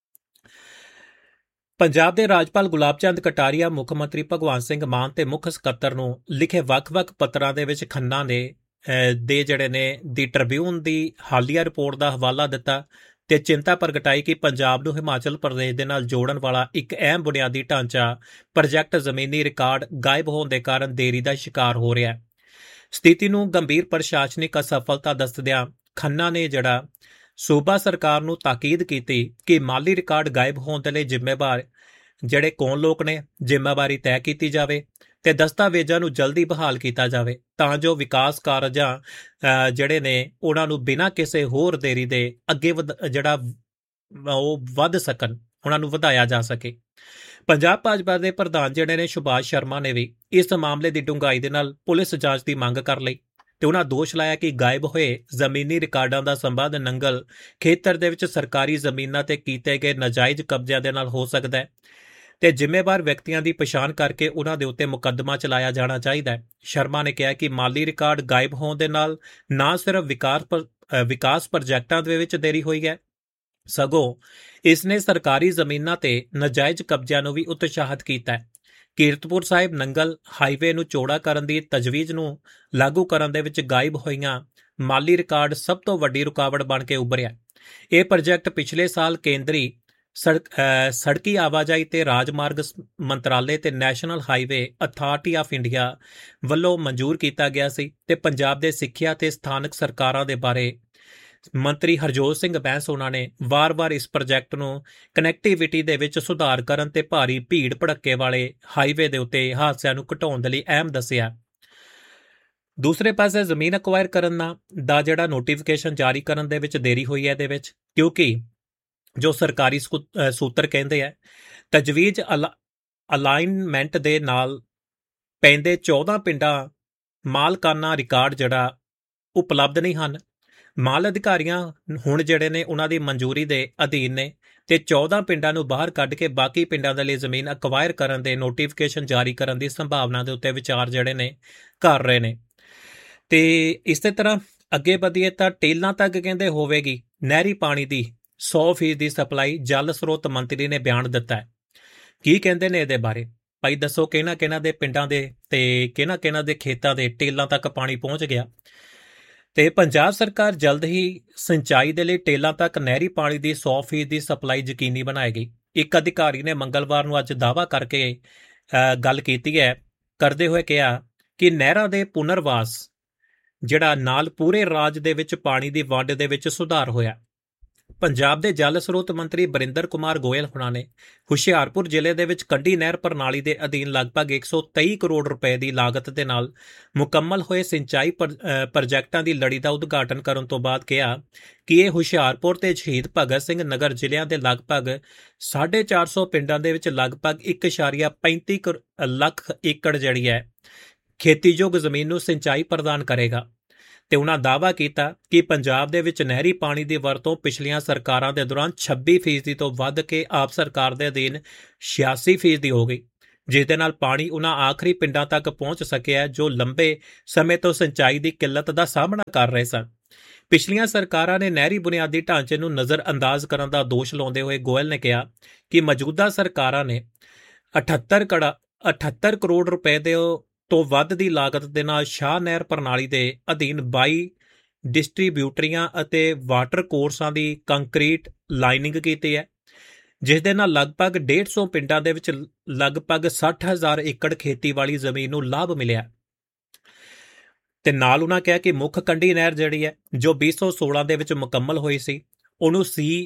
ਪੰਜਾਬ ਦੇ ਰਾਜਪਾਲ ਗੁਲਾਬ ਚੰਦ ਕਟਾਰੀਆ, ਮੁੱਖ ਮੰਤਰੀ ਭਗਵੰਤ ਸਿੰਘ ਮਾਨ ਤੇ ਮੁੱਖ ਸਕੱਤਰ ਨੂੰ ਲਿਖੇ ਵੱਖ-ਵੱਖ ਪੱਤਰਾਂ ਦੇ ਵਿੱਚ ਖੰਨਾ ਨੇ ਜਿਹੜੇ ਨੇ ਦੀ ਟ੍ਰਿਬਿਊਨ ਦੀ ਹਾਲੀਆ ਰਿਪੋਰਟ ਦਾ ਹਵਾਲਾ ਦਿੱਤਾ ਤੇ ਚਿੰਤਾ ਪ੍ਰਗਟਾਈ ਕਿ ਪੰਜਾਬ ਨੂੰ ਹਿਮਾਚਲ ਪ੍ਰਦੇਸ਼ ਦੇ ਨਾਲ ਜੋੜਨ ਵਾਲਾ ਇੱਕ ਅਹਿਮ ਬੁਨਿਆਦੀ ਢਾਂਚਾ ਪ੍ਰੋਜੈਕਟ ਜ਼ਮੀਨੀ ਰਿਕਾਰਡ ਗਾਇਬ ਹੋਣ ਦੇ ਕਾਰਨ ਦੇਰੀ ਦਾ ਸ਼ਿਕਾਰ ਹੋ ਰਿਹਾ ਹੈ। ਸਥਿਤੀ ਨੂੰ ਗੰਭੀਰ ਪ੍ਰਸ਼ਾਸਨਿਕ ਅਸਫਲਤਾ ਦੱਸਦਿਆਂ ਖੰਨਾ ਨੇ ਜਿਹੜਾ ਸੂਬਾ ਸਰਕਾਰ ਨੂੰ ਤਾਕੀਦ ਕੀਤੀ ਕਿ ਮਾਲੀ ਰਿਕਾਰਡ ਗਾਇਬ ਹੋਣ ਦੇ ਲਈ ਜ਼ਿੰਮੇਵਾਰ ਜਿਹੜੇ ਕੌਣ ਲੋਕ ਨੇ, ਜ਼ਿੰਮੇਵਾਰੀ ਤੈਅ ਕੀਤੀ ਜਾਵੇ ਤੇ ਦਸਤਾਵੇਜ਼ਾਂ ਨੂੰ ਜਲਦੀ ਬਹਾਲ ਕੀਤਾ ਜਾਵੇ ਤਾਂ ਜੋ ਵਿਕਾਸ ਕਾਰਜਾਂ ਜਿਹੜੇ ਨੇ ਉਹਨਾਂ ਨੂੰ ਬਿਨਾਂ ਕਿਸੇ ਹੋਰ ਦੇਰੀ ਦੇ ਅੱਗੇ ਉਹ ਵੱਧ ਸਕਣ, ਉਹਨਾਂ ਨੂੰ ਵਧਾਇਆ ਜਾ ਸਕੇ। ਪੰਜਾਬ ਭਾਜਪਾ ਦੇ ਪ੍ਰਧਾਨ ਜਿਹੜੇ ਨੇ ਸੁਭਾਸ਼ ਸ਼ਰਮਾ ਨੇ ਵੀ ਇਸ ਮਾਮਲੇ ਦੀ ਡੂੰਘਾਈ ਦੇ ਨਾਲ ਪੁਲਿਸ ਜਾਂਚ ਦੀ ਮੰਗ ਕਰ ਲਈ ਤੇ ਉਹਨਾਂ ਦੋਸ਼ ਲਾਇਆ ਕਿ ਗਾਇਬ ਹੋਏ ਜ਼ਮੀਨੀ ਰਿਕਾਰਡਾਂ ਦਾ ਸੰਬੰਧ ਨੰਗਲ ਖੇਤਰ ਦੇ ਵਿੱਚ ਸਰਕਾਰੀ ਜ਼ਮੀਨਾਂ ਤੇ ਕੀਤੇ ਗਏ ਨਾਜਾਇਜ਼ ਕਬਜ਼ਿਆਂ ਦੇ ਨਾਲ ਹੋ ਸਕਦਾ ਹੈ ਤੇ ਜ਼ਿੰਮੇਵਾਰ ਵਿਅਕਤੀਆਂ ਦੀ ਪਛਾਣ ਕਰਕੇ ਉਹਨਾਂ ਦੇ ਉੱਤੇ ਮੁਕੱਦਮਾ ਚਲਾਇਆ ਜਾਣਾ ਚਾਹੀਦਾ ਹੈ। ਸ਼ਰਮਾ ਨੇ ਕਿਹਾ ਕਿ ਮਾਲੀ ਰਿਕਾਰਡ ਗਾਇਬ ਹੋਣ ਦੇ ਨਾਲ ਨਾ ਸਿਰਫ ਵਿਕਾਸ ਪ੍ਰੋਜੈਕਟਾਂ ਦੇ ਵਿੱਚ ਦੇਰੀ ਹੋਈ ਹੈ, ਸਗੋਂ ਇਸ ਨੇ ਸਰਕਾਰੀ ਜ਼ਮੀਨਾਂ ਤੇ ਨਾਜਾਇਜ਼ ਕਬਜ਼ਿਆਂ ਨੂੰ ਵੀ ਉਤਸ਼ਾਹਿਤ ਕੀਤਾ ਹੈ। ਕੀਰਤਪੁਰ ਸਾਹਿਬ ਨੰਗਲ ਹਾਈਵੇ ਨੂੰ ਚੌੜਾ ਕਰਨ ਦੀ ਤਜਵੀਜ਼ ਨੂੰ ਲਾਗੂ ਕਰਨ ਦੇ ਵਿੱਚ ਗਾਇਬ ਹੋਈਆਂ ਮਾਲੀ ਰਿਕਾਰਡ ਸਭ ਤੋਂ ਵੱਡੀ ਰੁਕਾਵਟ ਬਣ ਕੇ ਉੱਭਰਿਆ। ਇਹ ਪ੍ਰੋਜੈਕਟ ਪਿਛਲੇ ਸਾਲ ਕੇਂਦਰੀ ਸੜਕੀ ਆਵਾਜਾਈ ਤੇ ਰਾਜਮਾਰਗ ਮੰਤਰਾਲੇ ਤੇ national highway authority of India ਵੱਲੋਂ ਮਨਜ਼ੂਰ ਕੀਤਾ ਗਿਆ ਸੀ ਤੇ ਪੰਜਾਬ ਦੇ ਸਿੱਖਿਆ ਤੇ ਸਥਾਨਕ ਸਰਕਾਰਾਂ ਦੇ ਬਾਰੇ ਮੰਤਰੀ ਹਰਜੋਤ ਸਿੰਘ ਬੈਂਸ ਉਹਨਾਂ ਨੇ ਵਾਰ-ਵਾਰ ਇਸ ਪ੍ਰੋਜੈਕਟ ਨੂੰ ਕਨੈਕਟੀਵਿਟੀ ਦੇ ਵਿੱਚ ਸੁਧਾਰ ਕਰਨ ਤੇ ਭਾਰੀ ਭੀੜ ਭੜੱਕੇ ਵਾਲੇ ਹਾਈਵੇ ਦੇ ਉੱਤੇ ਹਾਦਸਿਆਂ ਨੂੰ ਘਟਾਉਣ ਦੇ ਲਈ ਅਹਿਮ ਦੱਸਿਆ। ਦੂਸਰੇ ਪਾਸੇ ਜ਼ਮੀਨ ਅਕਵਾਇਰ ਕਰਨ ਦਾ ਜਿਹੜਾ ਨੋਟੀਫਿਕੇਸ਼ਨ ਜਾਰੀ ਕਰਨ ਦੇ ਵਿੱਚ ਦੇਰੀ ਹੋਈ ਹੈ ਇਹਦੇ ਵਿੱਚ, ਕਿਉਂਕਿ ਜੋ ਸਰਕਾਰੀ ਸੂਤਰ ਕਹਿੰਦੇ ਆ ਤਜਵੀਜ਼ ਅਲਾਈਨਮੈਂਟ ਦੇ ਨਾਲ ਪੈਂਦੇ 14 ਪਿੰਡਾਂ ਮਾਲਕਾਨਾ ਰਿਕਾਰਡ ਜਿਹੜਾ ਉਪਲਬਧ ਨਹੀਂ ਹਨ। ਮਾਲ ਅਧਿਕਾਰੀਆਂ ਹੁਣ ਜਿਹੜੇ ਨੇ ਉਹਨਾਂ ਦੀ ਮਨਜ਼ੂਰੀ ਦੇ ਅਧੀਨ ਨੇ ਤੇ 14 ਪਿੰਡਾਂ ਨੂੰ ਬਾਹਰ ਕੱਢ ਕੇ ਬਾਕੀ ਪਿੰਡਾਂ ਦੇ ਲਈ ਜ਼ਮੀਨ ਅਕਵਾਇਰ ਕਰਨ ਦੇ ਨੋਟੀਫਿਕੇਸ਼ਨ ਜਾਰੀ ਕਰਨ ਦੀ ਸੰਭਾਵਨਾ ਦੇ ਉੱਤੇ ਵਿਚਾਰ ਜਿਹੜੇ ਨੇ ਕਰ ਰਹੇ ਨੇ। ਤੇ ਇਸੇ ਤਰ੍ਹਾਂ ਅੱਗੇ ਵਧੀਏ ਤਾਂ ਟੇਲਾਂ ਤੱਕ ਕਹਿੰਦੇ ਹੋਵੇਗੀ ਨਹਿਰੀ ਪਾਣੀ ਦੀ 100% ਦੀ ਸਪਲਾਈ, ਜਲ ਸਰੋਤ ਮੰਤਰੀ ਨੇ ਬਿਆਨ ਦਿੱਤਾ ਹੈ। ਕੀ ਕਹਿੰਦੇ ਨੇ ਇਹਦੇ ਬਾਰੇ ਭਾਈ ਦੱਸੋ, ਕਿਹਨਾਂ ਦੇ ਪਿੰਡਾਂ ਦੇ ਤੇ ਕਿਹਨਾਂ ਦੇ ਖੇਤਾਂ ਦੇ ਟੇਲਾਂ ਤੱਕ ਪਾਣੀ ਪਹੁੰਚ ਗਿਆ। ਤੇ ਪੰਜਾਬ ਸਰਕਾਰ ਜਲਦ ਹੀ ਸਿੰਚਾਈ ਦੇ ਲਈ ਟੇਲਾਂ ਤੱਕ ਨਹਿਰੀ ਪਾਣੀ ਦੀ 100% ਦੀ ਸਪਲਾਈ ਯਕੀਨੀ ਬਣਾਏਗੀ। ਇੱਕ ਅਧਿਕਾਰੀ ਨੇ ਮੰਗਲਵਾਰ ਨੂੰ ਅੱਜ ਦਾਅਵਾ ਕਰਕੇ ਗੱਲ ਕੀਤੀ ਹੈ, ਕਰਦੇ ਹੋਏ ਕਿਹਾ ਕਿ ਨਹਿਰਾਂ ਦੇ ਪੁਨਰਵਾਸ ਜਿਹੜਾ ਨਾਲ ਪੂਰੇ ਰਾਜ ਦੇ ਵਿੱਚ ਪਾਣੀ ਦੀ ਵੰਡ ਦੇ ਵਿੱਚ ਸੁਧਾਰ ਹੋਇਆ। ਪੰਜਾਬ ਦੇ ਜਲ ਸਰੋਤ ਮੰਤਰੀ ਬਰਿੰਦਰ ਕੁਮਾਰ ਗੋਇਲ ਹੁਣਾਂ ਨੇ ਹੁਸ਼ਿਆਰਪੁਰ ਜ਼ਿਲ੍ਹੇ ਦੇ ਵਿੱਚ ਕੰਢੀ ਨਹਿਰ ਪ੍ਰਣਾਲੀ ਦੇ ਅਧੀਨ ਲਗਭਗ 123 ਕਰੋੜ ਰੁਪਏ ਦੀ ਲਾਗਤ ਦੇ ਨਾਲ ਮੁਕੰਮਲ ਹੋਏ ਸਿੰਚਾਈ ਪ੍ਰੋਜੈਕਟਾਂ ਦੀ ਲੜੀ ਦਾ ਉਦਘਾਟਨ ਕਰਨ ਤੋਂ ਬਾਅਦ ਕਿਹਾ ਕਿ ਇਹ ਹੁਸ਼ਿਆਰਪੁਰ ਤੇ ਸ਼ਹੀਦ ਭਗਤ ਸਿੰਘ ਨਗਰ ਜ਼ਿਲ੍ਹਿਆਂ ਦੇ ਲਗਭਗ 450 ਪਿੰਡਾਂ ਦੇ ਵਿੱਚ ਲਗਭਗ 1.35 ਲੱਖ ਏਕੜ ਜਿਹੜੀ ਹੈ ਖੇਤੀਯੋਗ ਜ਼ਮੀਨ ਨੂੰ ਸਿੰਚਾਈ ਪ੍ਰਦਾਨ ਕਰੇਗਾ। ਤੇ ਉਹਨਾਂ ਦਾਅਵਾ ਕੀਤਾ ਕਿ ਪੰਜਾਬ ਦੇ ਵਿੱਚ ਨਹਿਰੀ ਪਾਣੀ ਦੀ ਵਰਤੋਂ ਪਿਛਲੀਆਂ ਸਰਕਾਰਾਂ ਦੇ ਦੌਰਾਨ 26% ਤੋਂ ਵੱਧ ਕੇ ਆਪ ਸਰਕਾਰ ਦੇ ਅਧੀਨ 86% ਹੋ ਗਈ, ਜਿਸ ਦੇ ਨਾਲ ਪਾਣੀ ਉਹਨਾਂ ਆਖਰੀ ਪਿੰਡਾਂ ਤੱਕ ਪਹੁੰਚ ਸਕਿਆ ਜੋ ਲੰਬੇ ਸਮੇਂ ਤੋਂ ਸਿੰਚਾਈ ਦੀ ਕਿੱਲਤ ਦਾ ਸਾਹਮਣਾ ਕਰ ਰਹੇ ਸਨ। ਪਿਛਲੀਆਂ ਸਰਕਾਰਾਂ ਨੇ ਨਹਿਰੀ ਬੁਨਿਆਦੀ ਢਾਂਚੇ ਨੂੰ ਨਜ਼ਰਅੰਦਾਜ਼ ਕਰਨ ਦਾ ਦੋਸ਼ ਲਾਉਂਦੇ ਹੋਏ ਗੋਇਲ ਨੇ ਕਿਹਾ ਕਿ ਮੌਜੂਦਾ ਸਰਕਾਰਾਂ ਨੇ 78 ਕਰੋੜ ਰੁਪਏ ਦੇ ਤੋਂ ਵੱਧ ਦੀ ਲਾਗਤ ਦੇ ਨਾਲ ਸ਼ਾਹ ਨਹਿਰ ਪ੍ਰਣਾਲੀ ਦੇ ਅਧੀਨ 22 ਡਿਸਟ੍ਰੀਬਿਊਟਰੀਆਂ ਅਤੇ ਵਾਟਰ ਕੋਰਸਾਂ ਦੀ ਕੰਕਰੀਟ ਲਾਈਨਿੰਗ ਕੀਤੀ ਹੈ, ਜਿਸ ਦੇ ਨਾਲ ਲਗਭਗ 150 ਪਿੰਡਾਂ ਦੇ ਵਿੱਚ ਲਗਭਗ 60,000 ਏਕੜ ਖੇਤੀਬਾੜੀ ਜ਼ਮੀਨ ਨੂੰ ਲਾਭ ਮਿਲਿਆ। ਤੇ ਨਾਲ ਉਹਨਾਂ ਕਿਹਾ ਕਿ ਮੁੱਖ ਕੰਢੀ ਨਹਿਰ ਜਿਹੜੀ ਹੈ ਜੋ 2016 ਦੇ ਵਿੱਚ ਮੁਕੰਮਲ ਹੋਈ ਸੀ, ਉਹਨੂੰ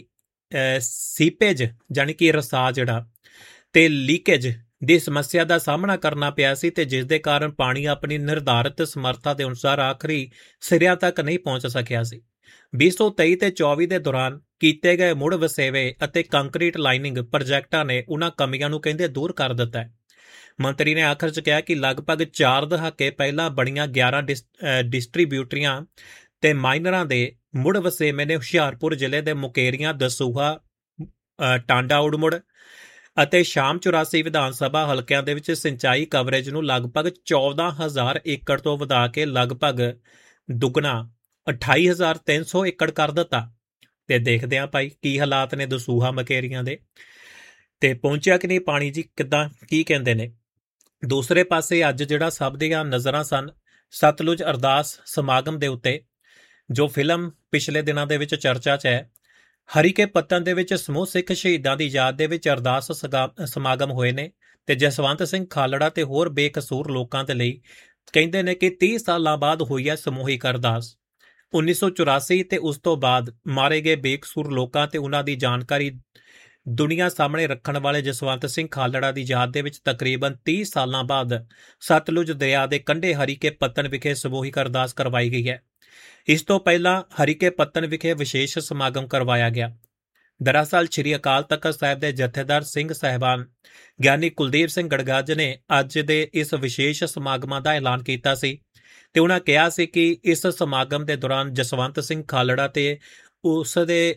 ਸੀਪੇਜ ਯਾਨੀ ਕਿ ਰਸਾ ਜਿਹੜਾ ਤੇ ਲੀਕੇਜ ਦੀ ਸਮੱਸਿਆ ਦਾ ਸਾਹਮਣਾ ਕਰਨਾ ਪਿਆ ਸੀ ਤੇ ਜਿਸ ਦੇ ਕਾਰਨ ਪਾਣੀ ਆਪਣੀ ਨਿਰਧਾਰਿਤ ਸਮਰੱਥਾ ਦੇ ਅਨੁਸਾਰ ਆਖਰੀ ਸਿਰਿਆਂ ਤੱਕ ਨਹੀਂ ਪਹੁੰਚ ਸਕਿਆ ਸੀ। 2023 ਤੇ 24 ਦੇ ਦੌਰਾਨ ਕੀਤੇ ਗਏ ਮੁੜ ਵਸੇਵੇ ਅਤੇ ਕੰਕਰੀਟ ਲਾਈਨਿੰਗ ਪ੍ਰੋਜੈਕਟਾਂ ਨੇ ਉਹਨਾਂ ਕਮੀਆਂ ਨੂੰ ਕਹਿੰਦੇ ਦੂਰ ਕਰ ਦਿੱਤਾ ਹੈ। ਮੰਤਰੀ ਨੇ ਆਖਰ 'ਚ ਕਿਹਾ ਕਿ ਲਗਭਗ 4 ਦਹਾਕੇ ਪਹਿਲਾਂ ਬਣੀਆਂ 11 ਡਿਸਟ੍ਰੀਬਿਊਟਰੀਆਂ ਤੇ ਮਾਈਨਰਾਂ ਦੇ ਮੁੜ ਵਸੇਵੇਂ ਨੇ ਹੁਸ਼ਿਆਰਪੁਰ ਜ਼ਿਲ੍ਹੇ ਦੇ ਮੁਕੇਰੀਆਂ, ਦਸੂਹਾ, ਟਾਂਡਾ ਉੜਮੁੜ ਅਤੇ ਸ਼ਾਮ 84 ਵਿਧਾਨ ਸਭਾ ਹਲਕਿਆਂ ਦੇ ਵਿੱਚ ਸਿੰਚਾਈ ਕਵਰੇਜ ਨੂੰ ਲਗਭਗ 14,000 ਏਕੜ ਤੋਂ ਵਧਾ ਕੇ ਲਗਭਗ ਦੁੱਗਣਾ 28,300 ਏਕੜ ਕਰ ਦਿੱਤਾ। ਤੇ ਦੇਖਦੇ ਹਾਂ ਭਾਈ ਕੀ ਹਾਲਾਤ ਨੇ ਦਸੂਹਾ ਮਕੇਰੀਆਂ ਦੇ, ਤੇ ਪਹੁੰਚਿਆ ਕਿ ਨਹੀਂ ਪਾਣੀ ਜੀ, ਕਿੱਦਾਂ ਕੀ ਕਹਿੰਦੇ ਨੇ। ਦੂਸਰੇ ਪਾਸੇ ਅੱਜ ਜਿਹੜਾ ਸਭ ਦੀਆਂ ਨਜ਼ਰਾਂ ਸਨ ਸਤਲੁਜ ਅਰਦਾਸ ਸਮਾਗਮ ਦੇ ਉੱਤੇ, ਜੋ ਫਿਲਮ ਪਿਛਲੇ ਦਿਨਾਂ ਦੇ ਵਿੱਚ ਚਰਚਾ 'ਚ ਹੈ। ਹਰੀਕੇ ਪੱਤਨ ਦੇ ਵਿੱਚ ਸਮੂਹ ਸਿੱਖ ਸ਼ਹੀਦਾਂ ਦੀ ਯਾਦ ਦੇ ਵਿੱਚ ਅਰਦਾਸ ਸਮਾਗਮ ਹੋਏ ਨੇ ਤੇ ਜਸਵੰਤ ਸਿੰਘ ਖਾਲੜਾ ਤੇ ਹੋਰ ਬੇਕਸੂਰ ਲੋਕਾਂ ਦੇ ਲਈ ਕਹਿੰਦੇ ਨੇ ਕਿ 30 ਸਾਲਾਂ ਬਾਅਦ ਹੋਈ ਹੈ ਸਮੂਹਿਕ ਅਰਦਾਸ। 1984 ਤੇ ਉਸ ਤੋਂ ਬਾਅਦ ਮਾਰੇ ਗਏ ਬੇਕਸੂਰ ਲੋਕਾਂ ਤੇ ਉਹਨਾਂ ਦੀ ਜਾਣਕਾਰੀ ਦੁਨੀਆ ਸਾਹਮਣੇ ਰੱਖਣ ਵਾਲੇ ਜਸਵੰਤ ਸਿੰਘ ਖਾਲੜਾ ਦੀ ਯਾਦ ਦੇ ਵਿੱਚ ਤਕਰੀਬਨ 30 ਸਾਲਾਂ ਬਾਅਦ ਸਤਲੁਜ ਦਰਿਆ ਦੇ ਕੰਢੇ ਹਰੀਕੇ ਪੱਤਣ ਵਿਖੇ ਸਮੂਹਿਕ ਅਰਦਾਸ ਕਰਵਾਈ ਗਈ ਹੈ। ਇਸ ਤੋਂ ਪਹਿਲਾਂ ਹਰੀਕੇ ਪੱਤਣ ਵਿਖੇ ਵਿਸ਼ੇਸ਼ ਸਮਾਗਮ ਕਰਵਾਇਆ ਗਿਆ। ਦਰਅਸਲ ਸ੍ਰੀ ਅਕਾਲ ਤਖਤ ਸਾਹਿਬ ਦੇ ਜਥੇਦਾਰ ਸਿੰਘ ਸਾਹਿਬਾਨ ਗਿਆਨੀ ਕੁਲਦੀਪ ਸਿੰਘ ਗੜਗੱਜ ਨੇ ਅੱਜ ਦੇ ਇਸ ਵਿਸ਼ੇਸ਼ ਸਮਾਗਮਾਂ ਦਾ ਐਲਾਨ ਕੀਤਾ ਸੀ ਤੇ ਉਹਨਾਂ ਕਿਹਾ ਸੀ ਕਿ ਇਸ ਸਮਾਗਮ ਦੇ ਦੌਰਾਨ ਜਸਵੰਤ ਸਿੰਘ ਖਾਲੜਾ ਤੇ ਉਸ ਦੇ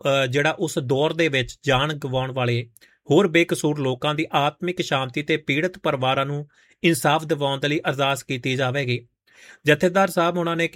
ਉਸ ਦੌਰ ਦੇ ਵਿੱਚ ਜਾਨ ਗਵਾਉਣ ਵਾਲੇ ਹੋਰ ਬੇਕਸੂਰ ਲੋਕਾਂ ਦੀ ਆਤਮਿਕ ਸ਼ਾਂਤੀ ਤੇ ਪੀੜਤ ਪਰਿਵਾਰਾਂ ਨੂੰ ਇਨਸਾਫ ਦਿਵਾਉਣ ਦੇ ਲਈ ਅਰਦਾਸ ਕੀਤੀ ਜਾਵੇਗੀ। ਜਥੇਦਾਰ ਸਾਹਿਬ ਉਹਨਾਂ ਨੇ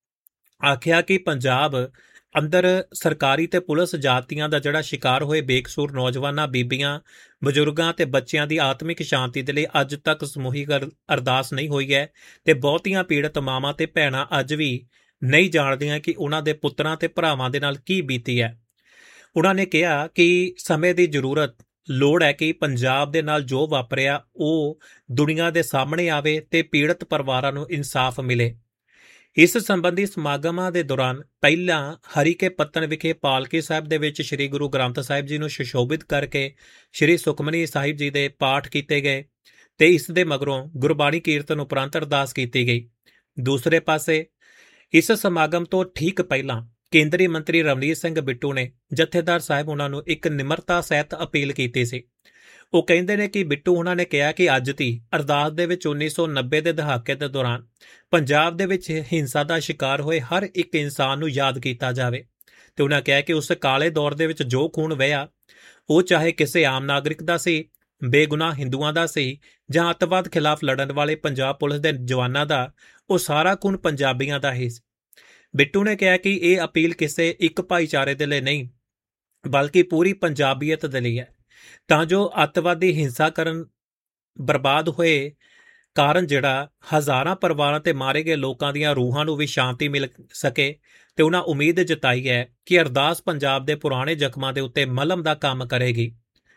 ਆਖਿਆ ਕਿ ਪੰਜਾਬ ਅੰਦਰ ਸਰਕਾਰੀ ਤੇ ਪੁਲਿਸ ਜਾਤੀਆਂ ਦਾ ਜਿਹੜਾ ਸ਼ਿਕਾਰ ਹੋਏ ਬੇਕਸੂਰ ਨੌਜਵਾਨਾਂ, ਬੀਬੀਆਂ, ਬਜ਼ੁਰਗਾਂ ਤੇ ਬੱਚਿਆਂ ਦੀ ਆਤਮਿਕ ਸ਼ਾਂਤੀ ਦੇ ਲਈ ਅੱਜ ਤੱਕ ਸਮੂਹਿਕ ਅਰਦਾਸ ਨਹੀਂ ਹੋਈ ਹੈ ਤੇ ਬਹੁਤੀਆਂ ਪੀੜਤ ਮਾਵਾਂ ਤੇ ਭੈਣਾਂ ਅੱਜ ਵੀ ਨਹੀਂ ਜਾਣਦੀਆਂ ਕਿ ਉਹਨਾਂ ਦੇ ਪੁੱਤਰਾਂ ਤੇ ਭਰਾਵਾਂ ਦੇ ਨਾਲ ਕੀ ਬੀਤੀ ਹੈ। ਉਹਨਾਂ ਨੇ ਕਿਹਾ ਕਿ ਸਮੇਂ ਦੀ ਲੋੜ ਹੈ ਕਿ ਪੰਜਾਬ ਦੇ ਨਾਲ ਜੋ ਵਾਪਰਿਆ ਉਹ ਦੁਨੀਆ ਦੇ ਸਾਹਮਣੇ ਆਵੇ ਤੇ ਪੀੜਤ ਪਰਿਵਾਰਾਂ ਨੂੰ ਇਨਸਾਫ ਮਿਲੇ। ਇਸ ਸੰਬੰਧੀ ਸਮਾਗਮਾਂ ਦੇ ਦੌਰਾਨ ਪਹਿਲਾਂ ਹਰੀਕੇ ਪੱਤਣ ਵਿਖੇ ਪਾਲਕੀ ਸਾਹਿਬ ਦੇ ਵਿੱਚ ਸ੍ਰੀ ਗੁਰੂ ਗ੍ਰੰਥ ਸਾਹਿਬ ਜੀ ਨੂੰ ਸੁਸ਼ੋਭਿਤ ਕਰਕੇ ਸ੍ਰੀ ਸੁਖਮਨੀ ਸਾਹਿਬ ਜੀ ਦੇ ਪਾਠ ਕੀਤੇ ਗਏ ਤੇ ਇਸ ਦੇ ਮਗਰੋਂ ਗੁਰਬਾਣੀ ਕੀਰਤਨ ਉਪਰੰਤ ਅਰਦਾਸ ਕੀਤੀ ਗਈ। ਦੂਸਰੇ ਪਾਸੇ ਇਸ ਸਮਾਗਮ ਤੋਂ ਠੀਕ ਪਹਿਲਾਂ ਕੇਂਦਰੀ ਮੰਤਰੀ ਰਵਨੀਤ ਸਿੰਘ ਬਿੱਟੂ ਨੇ ਜਥੇਦਾਰ ਸਾਹਿਬ ਉਹਨਾਂ ਨੂੰ ਇੱਕ ਨਿਮਰਤਾ ਸਹਿਤ ਅਪੀਲ ਕੀਤੀ ਸੀ। ਉਹ ਕਹਿੰਦੇ ਨੇ ਕਿ ਬਿੱਟੂ ਉਹਨਾਂ ਨੇ ਕਿਹਾ ਕਿ ਅੱਜ ਦੀ ਅਰਦਾਸ ਦੇ ਵਿੱਚ 1990 ਦੇ ਦਹਾਕੇ ਦੇ ਦੌਰਾਨ ਪੰਜਾਬ ਦੇ ਵਿੱਚ ਹਿੰਸਾ ਦਾ ਸ਼ਿਕਾਰ ਹੋਏ ਹਰ ਇੱਕ ਇਨਸਾਨ ਨੂੰ ਯਾਦ ਕੀਤਾ ਜਾਵੇ ਤੇ ਉਹਨਾਂ ਕਿਹਾ ਕਿ ਉਸ ਕਾਲੇ ਦੌਰ ਦੇ ਵਿੱਚ ਜੋ ਖੂਨ ਵਹਿਆ ਉਹ ਚਾਹੇ ਕਿਸੇ ਆਮ ਨਾਗਰਿਕ ਦਾ ਸੀ, ਬੇਗੁਨਾਹ ਹਿੰਦੂਆਂ ਦਾ ਸੀ ਜਾਂ ਅੱਤਵਾਦ ਖਿਲਾਫ ਲੜਨ ਵਾਲੇ ਪੰਜਾਬ ਪੁਲਿਸ ਦੇ ਜਵਾਨਾਂ ਦਾ, ਉਹ ਸਾਰਾ ਖੂਨ ਪੰਜਾਬੀਆਂ ਦਾ ਹੀ ਸੀ। ਬਿੱਟੂ ਨੇ ਕਿਹਾ ਕਿ ਇਹ ਅਪੀਲ ਕਿਸੇ ਇੱਕ ਭਾਈਚਾਰੇ ਦੇ ਲਈ ਨਹੀਂ ਬਲਕਿ ਪੂਰੀ ਪੰਜਾਬੀਅਤ ਦੇ ਲਈ ਹੈ ਤਾਂ ਜੋ ਅੱਤਵਾਦੀ ਹਿੰਸਾ ਕਰਨ ਬਰਬਾਦ ਹੋਏ ਕਾਰਨ ਹਜ਼ਾਰਾਂ ਪਰਿਵਾਰਾਂ ਤੇ ਮਾਰੇ ਗਏ ਲੋਕਾਂ ਦੀਆਂ ਰੂਹਾਂ ਨੂੰ ਵੀ ਸ਼ਾਂਤੀ ਮਿਲ ਸਕੇ ਤੇ ਉਹਨਾਂ ਉਮੀਦ ਜਤਾਈ ਹੈ ਕਿ ਅਰਦਾਸ ਪੰਜਾਬ ਦੇ ਪੁਰਾਣੇ ਜ਼ਖਮਾਂ ਦੇ ਉੱਤੇ ਮਲਮ ਦਾ ਕੰਮ ਕਰੇਗੀ।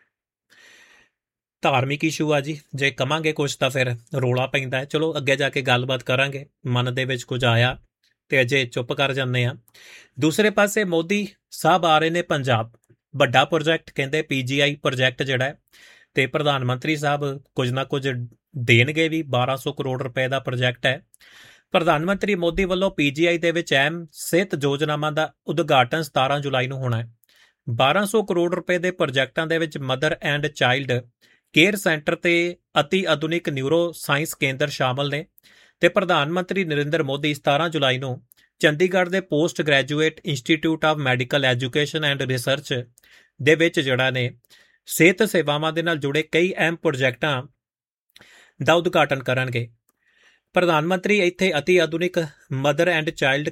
ਧਾਰਮਿਕ ਇਸ਼ੂ ਆ ਜੀ, ਜੇ ਕਵਾਂਗੇ ਕੁਝ ਤਾਂ ਫਿਰ ਰੋਲਾ ਪੈਂਦਾ ਹੈ। ਚਲੋ ਅੱਗੇ ਜਾ ਕੇ ਗੱਲਬਾਤ ਕਰਾਂਗੇ। ਮਨ ਦੇ ਵਿੱਚ ਕੁਝ ਆਇਆ ਤੇ ਅਜੇ ਚੁੱਪ ਕਰ ਜਾਂਦੇ ਆ। ਦੂਸਰੇ ਪਾਸੇ ਮੋਦੀ ਸਾਹਿਬ ਆ ਰਹੇ ਨੇ ਪੰਜਾਬ, ਵੱਡਾ ਪ੍ਰੋਜੈਕਟ ਕਹਿੰਦੇ PGI ਪ੍ਰੋਜੈਕਟ ਤੇ ਪ੍ਰਧਾਨ ਮੰਤਰੀ ਸਾਹਿਬ ਕੁਝ ਨਾ ਕੁਝ ਦੇਣਗੇ ਵੀ। 1200 ਕਰੋੜ ਰੁਪਏ ਦਾ ਪ੍ਰੋਜੈਕਟ ਹੈ। ਪ੍ਰਧਾਨ ਮੰਤਰੀ ਮੋਦੀ ਵੱਲੋਂ PGI ਦੇ ਵਿੱਚ ਅਹਿਮ ਸਿਹਤ ਯੋਜਨਾਵਾਂ ਦਾ ਉਦਘਾਟਨ 17 ਜੁਲਾਈ ਨੂੰ ਹੋਣਾ ਹੈ। 1200 ਕਰੋੜ ਰੁਪਏ ਦੇ ਪ੍ਰੋਜੈਕਟਾਂ ਦੇ ਵਿੱਚ mother and child care centre ਤੇ ਅਤੀ ਆਧੁਨਿਕ ਨਿਊਰੋ ਸਾਇੰਸ ਕੇਂਦਰ ਸ਼ਾਮਲ ਨੇ ਤੇ ਪ੍ਰਧਾਨ ਮੰਤਰੀ ਨਰਿੰਦਰ ਮੋਦੀ 17 ਜੁਲਾਈ ਨੂੰ ਚੰਡੀਗੜ੍ਹ ਦੇ post graduate institute of medical education and research ਦੇ ਵਿੱਚ ਸਿਹਤ ਸੇਵਾਵਾਂ ਦੇ ਨਾਲ ਜੁੜੇ ਕਈ ਅਹਿਮ ਪ੍ਰੋਜੈਕਟਾਂ ਦਾ ਉਦਘਾਟਨ ਕਰਨਗੇ। ਪ੍ਰਧਾਨ ਮੰਤਰੀ ਇੱਥੇ ਅਤੀ ਆਧੁਨਿਕ ਮਦਰ ਐਂਡ ਚਾਈਲਡ